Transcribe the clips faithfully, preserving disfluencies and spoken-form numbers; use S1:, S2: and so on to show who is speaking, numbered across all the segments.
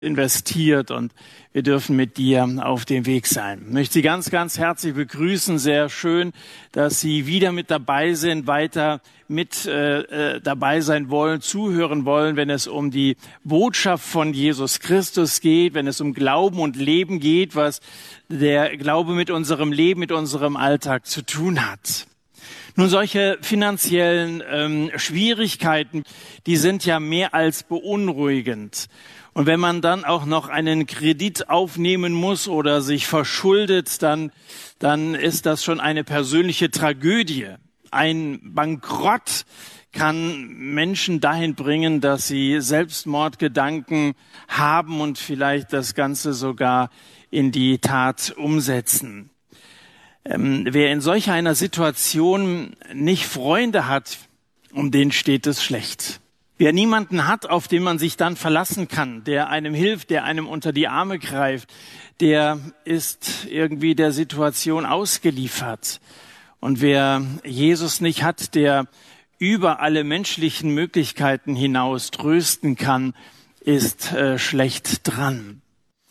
S1: investiert und wir dürfen mit dir auf dem Weg sein. Ich möchte Sie ganz, ganz herzlich begrüßen. Sehr schön, dass Sie wieder mit dabei sind, weiter mit äh, dabei sein wollen, zuhören wollen, wenn es um die Botschaft von Jesus Christus geht, wenn es um Glauben und Leben geht, was der Glaube mit unserem Leben, mit unserem Alltag zu tun hat. Nun, solche finanziellen ähm, Schwierigkeiten, die sind ja mehr als beunruhigend. Und wenn man dann auch noch einen Kredit aufnehmen muss oder sich verschuldet, dann, dann ist das schon eine persönliche Tragödie. Ein Bankrott kann Menschen dahin bringen, dass sie Selbstmordgedanken haben und vielleicht das Ganze sogar in die Tat umsetzen. Ähm, wer in solch einer Situation nicht Freunde hat, um den steht es schlecht. Wer niemanden hat, auf den man sich dann verlassen kann, der einem hilft, der einem unter die Arme greift, der ist irgendwie der Situation ausgeliefert. Und wer Jesus nicht hat, der über alle menschlichen Möglichkeiten hinaus trösten kann, ist äh, schlecht dran.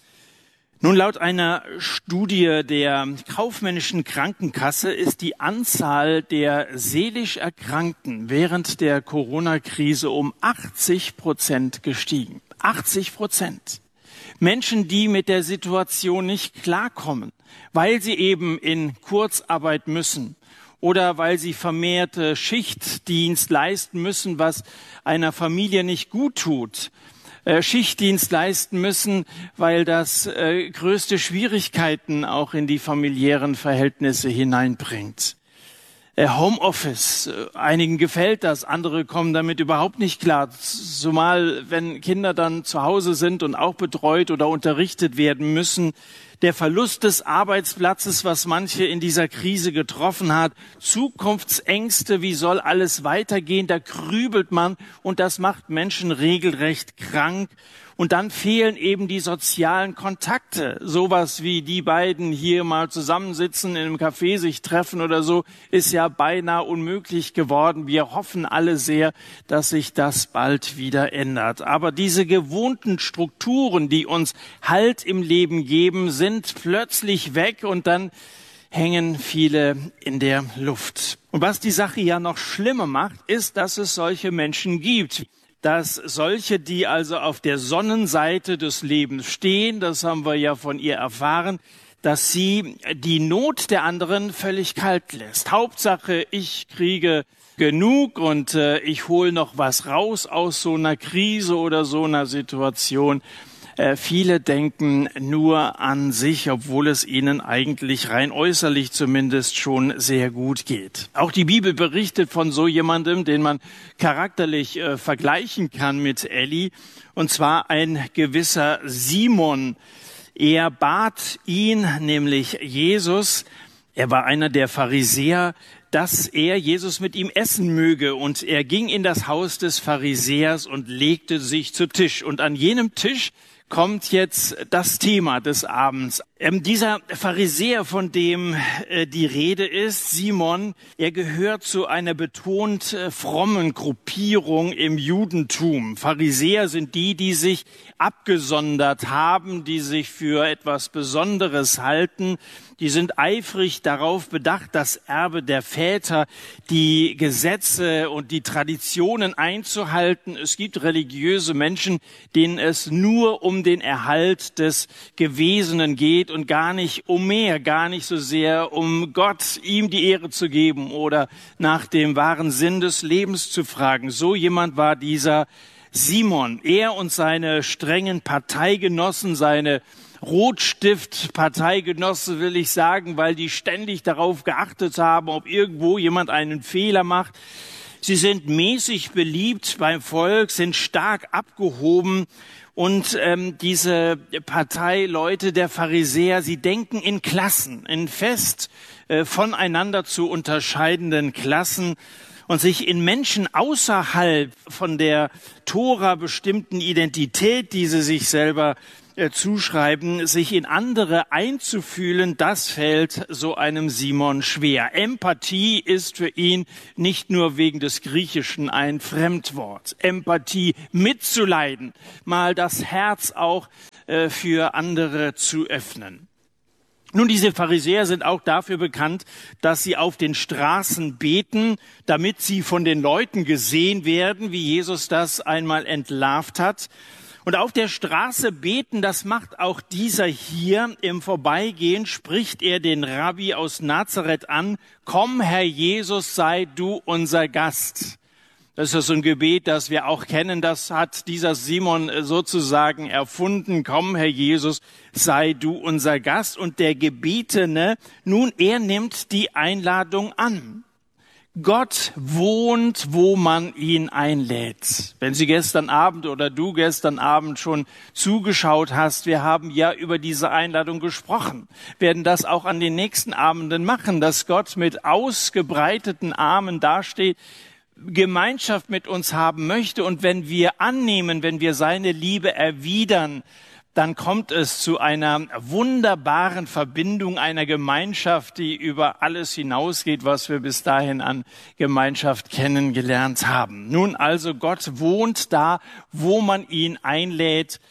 S1: Nun, laut einer Studie der kaufmännischen Krankenkasse ist die Anzahl der seelisch Erkrankten während der Corona-Krise um achtzig Prozent gestiegen. achtzig Prozent. Menschen, die mit der Situation nicht klarkommen, weil sie eben in Kurzarbeit müssen oder weil sie vermehrte Schichtdienst leisten müssen, was einer Familie nicht gut tut. Schichtdienst leisten müssen, weil das äh, größte Schwierigkeiten auch in die familiären Verhältnisse hineinbringt. Äh, Homeoffice, äh, einigen gefällt das, andere kommen damit überhaupt nicht klar, zumal wenn Kinder dann zu Hause sind und auch betreut oder unterrichtet werden müssen. Der Verlust des Arbeitsplatzes, was manche in dieser Krise getroffen hat, Zukunftsängste, wie soll alles weitergehen, da grübelt man und das macht Menschen regelrecht krank. Und dann fehlen eben die sozialen Kontakte. Sowas wie die beiden hier mal zusammensitzen, in einem Café sich treffen oder so, ist ja beinahe unmöglich geworden. Wir hoffen alle sehr, dass sich das bald wieder ändert. Aber diese gewohnten Strukturen, die uns Halt im Leben geben, sind plötzlich weg und dann hängen viele in der Luft. Und was die Sache ja noch schlimmer macht, ist, dass es solche Menschen gibt. Dass solche, die also auf der Sonnenseite des Lebens stehen, das haben wir ja von ihr erfahren, dass sie die Not der anderen völlig kalt lässt. Hauptsache, ich kriege genug und äh, ich hole noch was raus aus so einer Krise oder so einer Situation. Äh, viele denken nur an sich, obwohl es ihnen eigentlich rein äußerlich zumindest schon sehr gut geht. Auch die Bibel berichtet von so jemandem, den man charakterlich äh, vergleichen kann mit Eli, und zwar ein gewisser Simon. Er bat ihn, nämlich Jesus, er war einer der Pharisäer, dass er Jesus mit ihm essen möge. Und er ging in das Haus des Pharisäers und legte sich zu Tisch. Und an jenem Tisch kommt jetzt das Thema des Abends. Ähm, dieser Pharisäer, von dem äh, die Rede ist, Simon, er gehört zu einer betont äh, frommen Gruppierung im Judentum. Pharisäer sind die, die sich abgesondert haben, die sich für etwas Besonderes halten. Die sind eifrig darauf bedacht, das Erbe der Väter, die Gesetze und die Traditionen einzuhalten. Es gibt religiöse Menschen, denen es nur um den Erhalt des Gewesenen geht und gar nicht um mehr, gar nicht so sehr um Gott, ihm die Ehre zu geben oder nach dem wahren Sinn des Lebens zu fragen. So jemand war dieser Simon. Er und seine strengen Parteigenossen, seine Rotstift-Parteigenosse will ich sagen, weil die ständig darauf geachtet haben, ob irgendwo jemand einen Fehler macht. Sie sind mäßig beliebt beim Volk, sind stark abgehoben. Und ähm, diese Parteileute der Pharisäer, sie denken in Klassen, in fest äh, voneinander zu unterscheidenden Klassen. und sich in Menschen außerhalb von der Tora bestimmten Identität, die sie sich selber äh, zuschreiben, sich in andere einzufühlen, das fällt so einem Simon schwer. Empathie ist für ihn nicht nur wegen des Griechischen ein Fremdwort. Empathie, mitzuleiden, mal das Herz auch äh, für andere zu öffnen. Nun, diese Pharisäer sind auch dafür bekannt, dass sie auf den Straßen beten, damit sie von den Leuten gesehen werden, wie Jesus das einmal entlarvt hat. Und auf der Straße beten, das macht auch dieser hier. Im Vorbeigehen spricht er den Rabbi aus Nazareth an: Komm, Herr Jesus, sei du unser Gast. Das ist so ein Gebet, das wir auch kennen. Das hat dieser Simon sozusagen erfunden. Komm, Herr Jesus, sei du unser Gast. Und der Gebetene, nun, er nimmt die Einladung an. Gott wohnt, wo man ihn einlädt. Wenn Sie gestern Abend oder du gestern Abend schon zugeschaut hast, wir haben ja über diese Einladung gesprochen, werden das auch an den nächsten Abenden machen, dass Gott mit ausgebreiteten Armen dasteht, Gemeinschaft mit uns haben möchte. Und wenn wir annehmen, wenn wir seine Liebe erwidern, dann kommt es zu einer wunderbaren Verbindung, einer Gemeinschaft, die über alles hinausgeht, was wir bis dahin an Gemeinschaft kennengelernt haben. Nun also, Gott wohnt da, wo man ihn einlädt.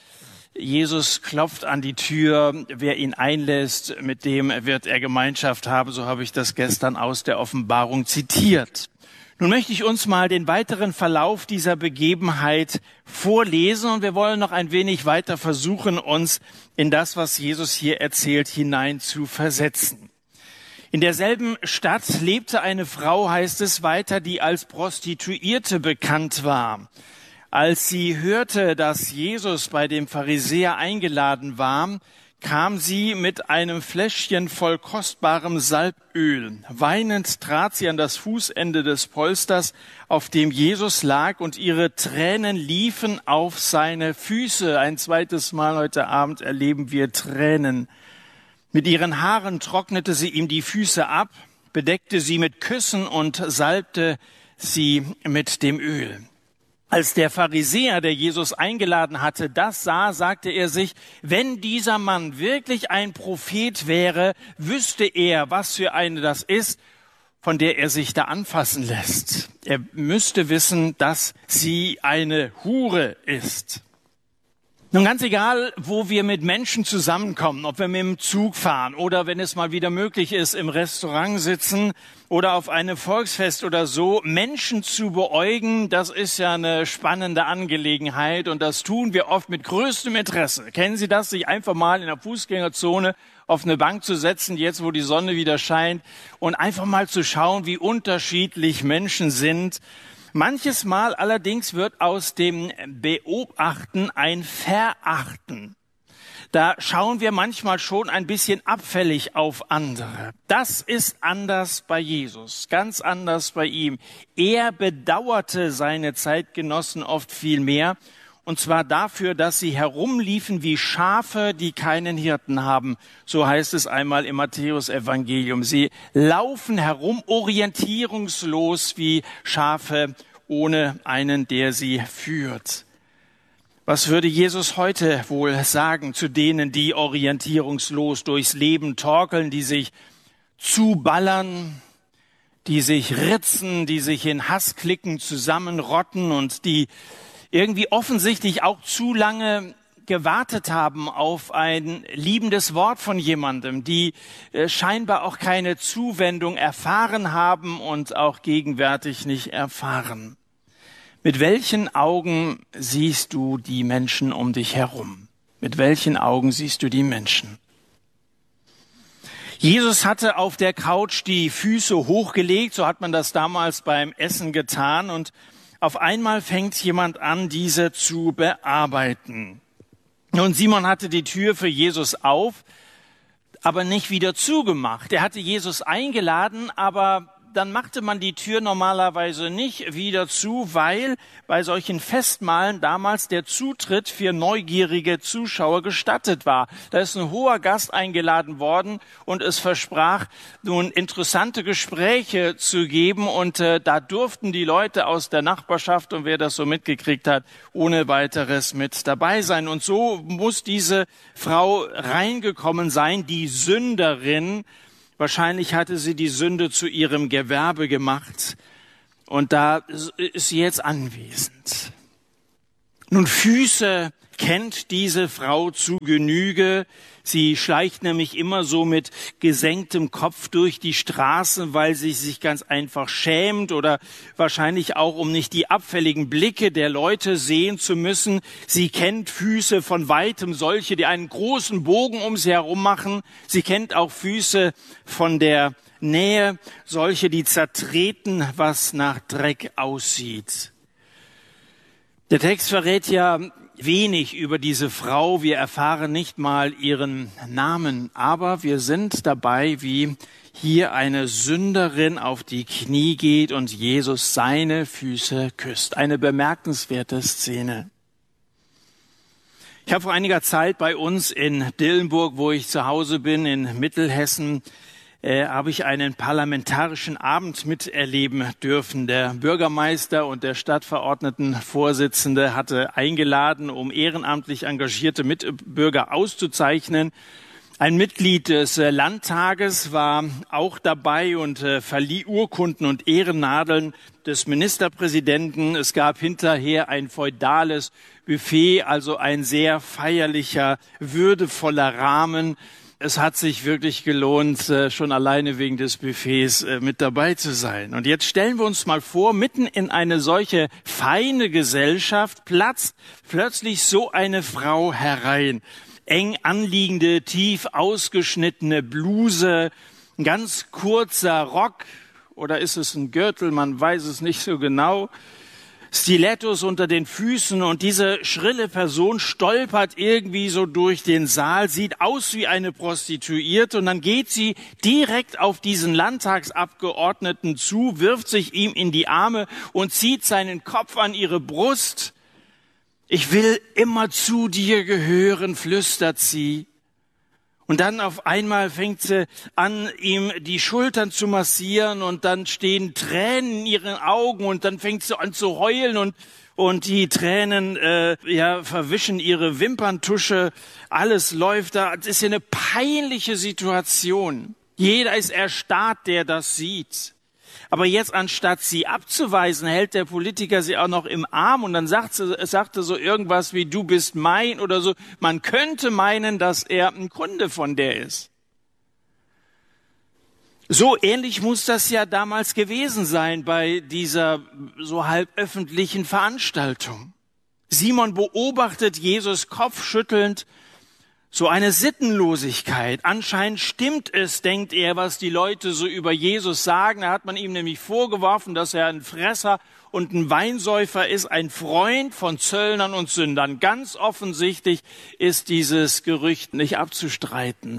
S1: Jesus klopft an die Tür. Wer ihn einlässt, mit dem wird er Gemeinschaft haben. So habe ich das gestern aus der Offenbarung zitiert. Nun möchte ich uns mal den weiteren Verlauf dieser Begebenheit vorlesen und wir wollen noch ein wenig weiter versuchen, uns in das, was Jesus hier erzählt, hinein zu versetzen. In derselben Stadt lebte eine Frau, heißt es weiter, die als Prostituierte bekannt war. Als sie hörte, dass Jesus bei dem Pharisäer eingeladen war, kam sie mit einem Fläschchen voll kostbarem Salböl. Weinend trat sie an das Fußende des Polsters, auf dem Jesus lag, und ihre Tränen liefen auf seine Füße. Ein zweites Mal heute Abend erleben wir Tränen. Mit ihren Haaren trocknete sie ihm die Füße ab, bedeckte sie mit Küssen und salbte sie mit dem Öl. Als der Pharisäer, der Jesus eingeladen hatte, das sah, sagte er sich, wenn dieser Mann wirklich ein Prophet wäre, wüsste er, was für eine das ist, von der er sich da anfassen lässt. Er müsste wissen, dass sie eine Hure ist. Nun, ganz egal, wo wir mit Menschen zusammenkommen, ob wir mit dem Zug fahren oder wenn es mal wieder möglich ist, im Restaurant sitzen oder auf einem Volksfest oder so, Menschen zu beäugen, das ist ja eine spannende Angelegenheit und das tun wir oft mit größtem Interesse. Kennen Sie das, sich einfach mal in der Fußgängerzone auf eine Bank zu setzen, jetzt wo die Sonne wieder scheint, und einfach mal zu schauen, wie unterschiedlich Menschen sind? Manches Mal allerdings wird aus dem Beobachten ein Verachten. Da schauen wir manchmal schon ein bisschen abfällig auf andere. Das ist anders bei Jesus, ganz anders bei ihm. Er bedauerte seine Zeitgenossen oft viel mehr, und zwar dafür, dass sie herumliefen wie Schafe, die keinen Hirten haben. So heißt es einmal im Matthäus-Evangelium. Sie laufen herum orientierungslos wie Schafe ohne einen, der sie führt. Was würde Jesus heute wohl sagen zu denen, die orientierungslos durchs Leben torkeln, die sich zuballern, die sich ritzen, die sich in Hassklicken zusammenrotten und die irgendwie offensichtlich auch zu lange gewartet haben auf ein liebendes Wort von jemandem, die äh, scheinbar auch keine Zuwendung erfahren haben und auch gegenwärtig nicht erfahren. Mit welchen Augen siehst du die Menschen um dich herum? Mit welchen Augen siehst du die Menschen? Jesus hatte auf der Couch die Füße hochgelegt, so hat man das damals beim Essen getan, und auf einmal fängt jemand an, diese zu bearbeiten. Und Simon hatte die Tür für Jesus auf, aber nicht wieder zugemacht. Er hatte Jesus eingeladen, aber dann machte man die Tür normalerweise nicht wieder zu, weil bei solchen Festmahlen damals der Zutritt für neugierige Zuschauer gestattet war. Da ist ein hoher Gast eingeladen worden und es versprach, nun interessante Gespräche zu geben und äh, da durften die Leute aus der Nachbarschaft und wer das so mitgekriegt hat, ohne weiteres mit dabei sein. Und so muss diese Frau reingekommen sein, die Sünderin. Wahrscheinlich hatte sie die Sünde zu ihrem Gewerbe gemacht und da ist sie jetzt anwesend. Nun, Füße kennt diese Frau zu Genüge. Sie schleicht nämlich immer so mit gesenktem Kopf durch die Straßen, weil sie sich ganz einfach schämt oder wahrscheinlich auch, um nicht die abfälligen Blicke der Leute sehen zu müssen. Sie kennt Füße von weitem, solche, die einen großen Bogen um sie herum machen. Sie kennt auch Füße von der Nähe, solche, die zertreten, was nach Dreck aussieht. Der Text verrät ja wenig über diese Frau. Wir erfahren nicht mal ihren Namen, aber wir sind dabei, wie hier eine Sünderin auf die Knie geht und Jesus seine Füße küsst. Eine bemerkenswerte Szene. Ich habe vor einiger Zeit bei uns in Dillenburg, wo ich zu Hause bin, in Mittelhessen, Äh, habe ich einen parlamentarischen Abend miterleben dürfen. Der Bürgermeister und der Stadtverordnetenvorsitzende hatte eingeladen, um ehrenamtlich engagierte Mitbürger auszuzeichnen. Ein Mitglied des Landtages war auch dabei und äh, verlieh Urkunden und Ehrennadeln des Ministerpräsidenten. Es gab hinterher ein feudales Buffet, also ein sehr feierlicher, würdevoller Rahmen. Es hat sich wirklich gelohnt, schon alleine wegen des Buffets mit dabei zu sein. Und jetzt stellen wir uns mal vor, mitten in eine solche feine Gesellschaft platzt plötzlich so eine Frau herein. Eng anliegende, tief ausgeschnittene Bluse, ein ganz kurzer Rock, oder ist es ein Gürtel, man weiß es nicht so genau. Stilettos unter den Füßen und diese schrille Person stolpert irgendwie so durch den Saal, sieht aus wie eine Prostituierte und dann geht sie direkt auf diesen Landtagsabgeordneten zu, wirft sich ihm in die Arme und zieht seinen Kopf an ihre Brust. Ich will immer zu dir gehören, flüstert sie. Und dann auf einmal fängt sie an, ihm die Schultern zu massieren und dann stehen Tränen in ihren Augen und dann fängt sie an zu heulen und und die Tränen äh, ja verwischen ihre Wimperntusche. Alles läuft da. Es ist ja eine peinliche Situation. Jeder ist erstarrt, der das sieht. Aber jetzt, anstatt sie abzuweisen, hält der Politiker sie auch noch im Arm und dann sagt sie, sagte so irgendwas wie, du bist mein oder so. Man könnte meinen, dass er ein Kunde von der ist. So ähnlich muss das ja damals gewesen sein bei dieser so halb öffentlichen Veranstaltung. Simon beobachtet Jesus kopfschüttelnd, so eine Sittenlosigkeit. Anscheinend stimmt es, denkt er, was die Leute so über Jesus sagen. Da hat man ihm nämlich vorgeworfen, dass er ein Fresser und ein Weinsäufer ist, ein Freund von Zöllnern und Sündern. Ganz offensichtlich ist dieses Gerücht nicht abzustreiten.